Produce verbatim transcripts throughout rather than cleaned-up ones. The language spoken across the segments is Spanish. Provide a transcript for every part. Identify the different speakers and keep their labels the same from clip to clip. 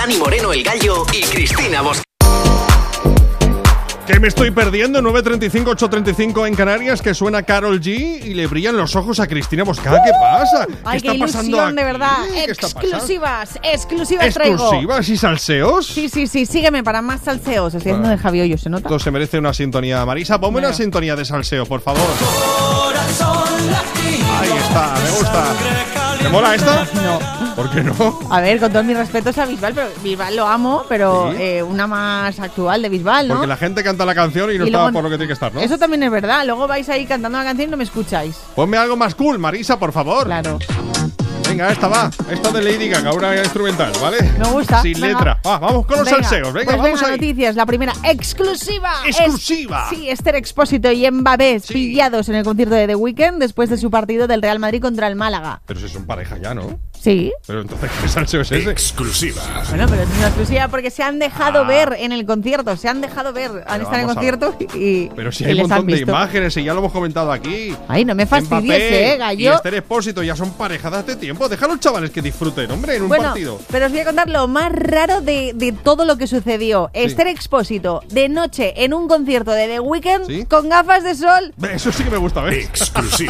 Speaker 1: Dani Moreno el Gallo y Cristina Bosque.
Speaker 2: ¿Qué me estoy perdiendo? nueve treinta y cinco, ocho treinta y cinco en Canarias, que suena Karol G y le brillan los ojos a Cristina Bosca. ¿Qué pasa? ¿Qué
Speaker 3: Ay,
Speaker 2: está
Speaker 3: qué
Speaker 2: pasando
Speaker 3: ilusión,
Speaker 2: aquí?
Speaker 3: de verdad.
Speaker 2: ¿Qué está
Speaker 3: Exclusivas, exclusivas traigo.
Speaker 2: ¿Exclusivas y salseos?
Speaker 3: Sí, sí, sí, sígueme para más salseos. Estoy haciendo de Javi Hoyo, ¿se nota?
Speaker 2: Esto se merece una sintonía. Marisa, ponme
Speaker 3: Venga.
Speaker 2: una sintonía de salseo, por favor. Ahí está, me gusta. ¿Te mola esta?
Speaker 3: No.
Speaker 2: ¿Por qué no?
Speaker 3: A ver, con todos mis respetos a Bisbal, pero Bisbal lo amo, pero
Speaker 2: Sí.
Speaker 3: eh, una más actual de Bisbal, ¿no?
Speaker 2: Porque la gente canta la canción y no
Speaker 3: Y
Speaker 2: está
Speaker 3: luego-
Speaker 2: por lo que tiene que estar, ¿no?
Speaker 3: Eso también es verdad. Luego vais ahí cantando la canción y no me escucháis.
Speaker 2: Ponme algo más cool, Marisa, por favor.
Speaker 3: Claro.
Speaker 2: Venga, esta va. Esta de Lady Gaga, una instrumental, ¿vale?
Speaker 3: Me gusta.
Speaker 2: Sin
Speaker 3: Venga.
Speaker 2: letra. Va, vamos con los
Speaker 3: Venga,
Speaker 2: salseos. Venga,
Speaker 3: pues
Speaker 2: vamos
Speaker 3: venga,
Speaker 2: ahí.
Speaker 3: noticias. La primera, exclusiva.
Speaker 2: Exclusiva.
Speaker 3: Es- sí, Esther Expósito y Mbappé
Speaker 2: Sí.
Speaker 3: pillados en el concierto de The Weeknd después de su partido del Real Madrid contra el Málaga.
Speaker 2: Pero si son pareja ya, ¿no?
Speaker 3: Sí.
Speaker 2: Pero entonces, ¿qué salseo es ese?
Speaker 4: Exclusiva.
Speaker 3: Bueno, pero es una exclusiva porque se han dejado
Speaker 2: Ah.
Speaker 3: ver en el concierto. Se han dejado ver. Han estado en el
Speaker 2: vamos a ver.
Speaker 3: concierto y.
Speaker 2: Pero si
Speaker 3: y
Speaker 2: hay un
Speaker 3: les han
Speaker 2: montón de
Speaker 3: visto.
Speaker 2: imágenes y ya lo hemos comentado aquí.
Speaker 3: Ay, no me fastidies,
Speaker 2: Mbappé
Speaker 3: eh, gallo.
Speaker 2: y Esther Expósito ya son pareja de hace tiempo. Deja a los chavales que disfruten, hombre, en un
Speaker 3: Bueno,
Speaker 2: partido.
Speaker 3: pero os voy a contar lo más raro de, de todo lo que sucedió. Esther Expósito, de noche, en un concierto de The Weeknd,
Speaker 2: ¿Sí?
Speaker 3: con gafas de sol.
Speaker 2: Eso sí que me gusta, ¿ves?
Speaker 4: Exclusiva.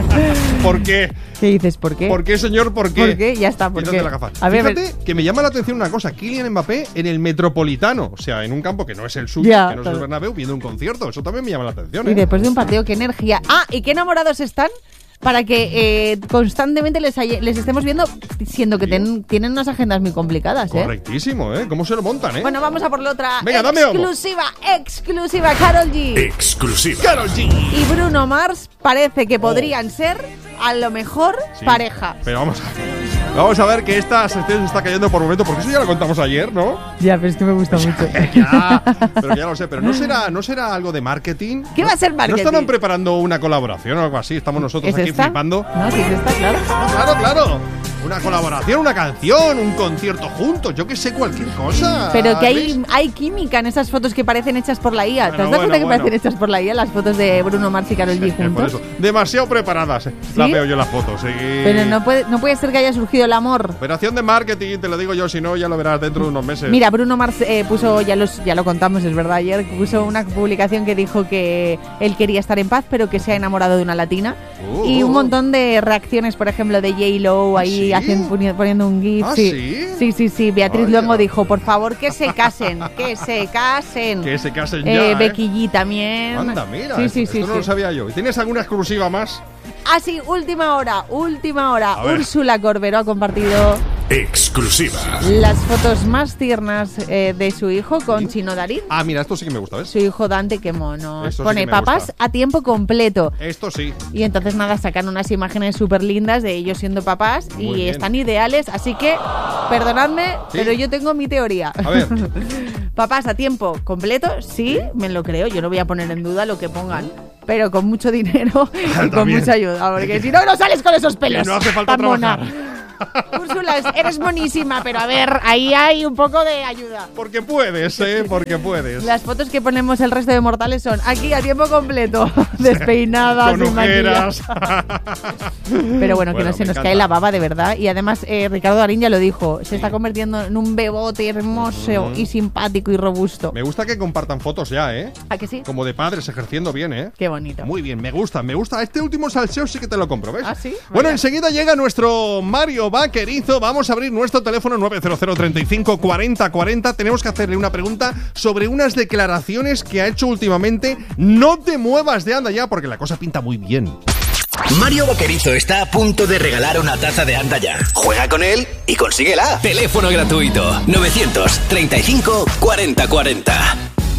Speaker 2: ¿Por qué?
Speaker 3: ¿Qué dices? ¿Por qué?
Speaker 2: ¿Por qué, señor? ¿Por qué?
Speaker 3: ¿Por qué? Ya está, ¿por
Speaker 2: Quítate
Speaker 3: qué?
Speaker 2: la gafa.
Speaker 3: A ver,
Speaker 2: Fíjate que me llama la atención una cosa. Kylian Mbappé en el Metropolitano. O sea, en un campo que no es el suyo,
Speaker 3: Ya,
Speaker 2: que no es
Speaker 3: claro.
Speaker 2: el Bernabéu, viendo un concierto. Eso también me llama la atención,
Speaker 3: Y
Speaker 2: ¿eh?
Speaker 3: después de un partido, qué energía. Ah, y qué enamorados están para que eh, constantemente les, hay- les estemos viendo, siendo que ten- tienen unas agendas muy complicadas, ¿eh?
Speaker 2: Correctísimo, ¿eh? ¿Cómo se lo montan, eh?
Speaker 3: Bueno, vamos a por la otra.
Speaker 2: Venga, dame humo.
Speaker 3: exclusiva, exclusiva, Karol G.
Speaker 4: Exclusiva.
Speaker 2: Karol G.
Speaker 3: Y Bruno Mars parece que podrían ser, a lo mejor,
Speaker 2: Sí.
Speaker 3: pareja.
Speaker 2: Pero vamos a Vamos a ver que esta sección se está cayendo por momento, porque eso ya lo contamos ayer, ¿no?
Speaker 3: Ya, pero es que me gusta mucho.
Speaker 2: Ya, pero que ya lo sé. Pero ¿no será, no será algo de marketing?
Speaker 3: ¿Qué va a ser
Speaker 2: ¿No
Speaker 3: marketing?
Speaker 2: estarán preparando una colaboración o algo así? Estamos nosotros
Speaker 3: ¿Es
Speaker 2: aquí
Speaker 3: esta?
Speaker 2: flipando.
Speaker 3: No, sí, es esta, claro.
Speaker 2: Claro, claro. Una colaboración, una canción, un concierto juntos, yo que sé, cualquier cosa.
Speaker 3: Pero que hay,
Speaker 2: ¿ves?
Speaker 3: hay química en esas fotos que parecen hechas por la I A. ¿Te
Speaker 2: Bueno,
Speaker 3: has dado
Speaker 2: bueno,
Speaker 3: cuenta que
Speaker 2: bueno.
Speaker 3: parecen hechas por la I A las fotos de Bruno Mars y Karol G
Speaker 2: Eh, por
Speaker 3: juntos?
Speaker 2: eso. Demasiado preparadas. eh. Las
Speaker 3: ¿Sí?
Speaker 2: veo yo en las fotos. Sí.
Speaker 3: Pero no puede, no puede ser que haya surgido el amor.
Speaker 2: Operación de marketing, te lo digo yo, si no, ya lo verás dentro de unos meses.
Speaker 3: Mira, Bruno Mars eh, puso, ya, los, ya lo contamos, es verdad, ayer puso una publicación que dijo que él quería estar en paz, pero que se ha enamorado de una latina.
Speaker 2: Uh.
Speaker 3: Y un montón de reacciones, por ejemplo, de J-Lo
Speaker 2: ¿Ah,
Speaker 3: ahí
Speaker 2: sí?
Speaker 3: haciendo, poni- poniendo un gif.
Speaker 2: ¿Ah,
Speaker 3: sí.
Speaker 2: sí?
Speaker 3: sí, sí, sí. Beatriz
Speaker 2: Vaya.
Speaker 3: Luengo dijo, por favor, que se casen, que se casen.
Speaker 2: Que se casen
Speaker 3: Eh,
Speaker 2: ya, ¿eh?
Speaker 3: Becky G también.
Speaker 2: Anda, mira.
Speaker 3: Sí,
Speaker 2: esto,
Speaker 3: sí, sí.
Speaker 2: esto no
Speaker 3: sí.
Speaker 2: lo sabía yo. ¿Y tienes alguna exclusiva más?
Speaker 3: Ah, sí, última hora, última hora.
Speaker 2: A ver.
Speaker 3: Úrsula Corberó ha compartido
Speaker 4: Exclusiva.
Speaker 3: las fotos más tiernas eh, de su hijo con Chino Darín.
Speaker 2: Ah, mira, esto sí que me gusta, ¿ves?
Speaker 3: Su hijo Dante, qué mono.
Speaker 2: Esto sí
Speaker 3: Pone
Speaker 2: que me
Speaker 3: papás
Speaker 2: gusta.
Speaker 3: a tiempo completo.
Speaker 2: Esto sí.
Speaker 3: Y entonces nada, sacan unas imágenes súper lindas de ellos siendo papás
Speaker 2: Muy
Speaker 3: y
Speaker 2: bien.
Speaker 3: están ideales. Así que, perdonadme,
Speaker 2: Sí.
Speaker 3: pero yo tengo mi teoría.
Speaker 2: A ver.
Speaker 3: Papás a tiempo completo, sí, me lo creo. Yo no voy a poner en duda lo que pongan. Pero con mucho dinero y con
Speaker 2: También.
Speaker 3: mucha ayuda. Porque si no, no sales con esos pelos.
Speaker 2: Que no hace falta
Speaker 3: tan mona.
Speaker 2: trabajar.
Speaker 3: Úrsula, eres monísima, pero a ver, ahí hay un poco de ayuda.
Speaker 2: Porque puedes, ¿eh? Porque puedes.
Speaker 3: Las fotos que ponemos el resto de mortales son aquí a tiempo completo, despeinadas,
Speaker 2: Con
Speaker 3: sin maquillar.
Speaker 2: ojeras.
Speaker 3: Pero bueno, que
Speaker 2: Bueno,
Speaker 3: no se
Speaker 2: me
Speaker 3: nos
Speaker 2: encanta.
Speaker 3: cae la baba de verdad. Y además, eh, Ricardo Darín ya lo dijo, se está convirtiendo en un bebote hermoso y simpático y robusto.
Speaker 2: Me gusta que compartan fotos ya, ¿eh?
Speaker 3: ¿A que sí?
Speaker 2: Como de padres ejerciendo bien, ¿eh?
Speaker 3: Qué bonito.
Speaker 2: Muy bien, me gusta, me gusta. Este último salseo sí que te lo compro, ¿ves?
Speaker 3: ¿Ah, sí?
Speaker 2: Bueno,
Speaker 3: Vaya.
Speaker 2: enseguida llega nuestro Mario Vaquerizo. Vamos a abrir nuestro teléfono nueve cero cero, treinta y cinco, cuarenta, cuarenta. Tenemos que hacerle una pregunta sobre unas declaraciones que ha hecho últimamente. No te muevas de Anda Ya, porque la cosa pinta muy bien.
Speaker 1: Mario Vaquerizo está a punto de regalar una taza de Anda Ya. Juega con él y consíguela. Teléfono gratuito nueve treinta y cinco, cuarenta, cuarenta.